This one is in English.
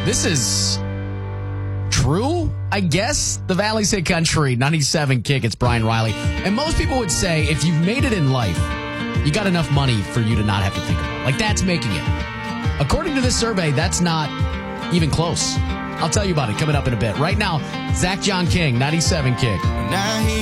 This is true, I guess. The Valley's Hit Country 97 Kick. It's Brian Riley. And most people would say if you've made it in life, you got enough money for you to not have to think about it. Like, that's making it. According to this survey, that's not even close. I'll tell you about it coming up in a bit. Right now, Zach John King, 97 Kick.